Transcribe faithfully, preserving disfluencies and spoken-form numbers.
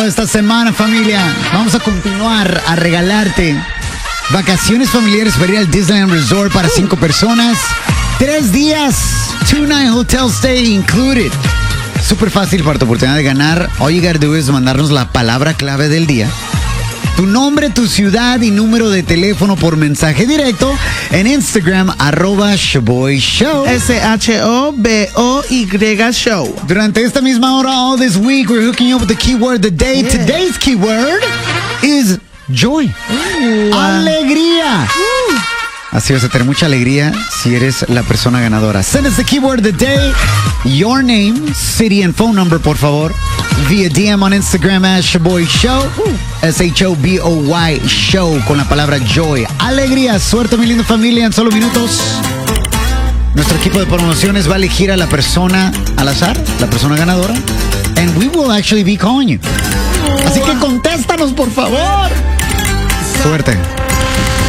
Esta semana, familia, vamos a continuar a regalarte vacaciones familiares para ir al Disneyland Resort para cinco personas. Tres días, two night hotel stay included. Súper fácil para tu oportunidad de ganar. All you gotta do is mandarnos la palabra clave del día, tu nombre, tu ciudad y número de teléfono por mensaje directo en Instagram, arroba Shoboy Show. S H O B O Y Show. Durante esta misma hora, all this week, we're hooking you up with the keyword of the day. Yeah. Today's keyword is joy. Ooh. Alegría. Ooh. Así vas a tener mucha alegría si eres la persona ganadora. Send us the keyword of the day, your name, city and phone number, por favor, via D M on Instagram at Shoboy Show, S H O B O Y Show, con la palabra joy. Alegría, suerte, mi linda familia, en solo minutos. Nuestro equipo de promociones va a elegir a la persona al azar, la persona ganadora, and we will actually be calling you. Así que contéstanos, por favor. Suerte.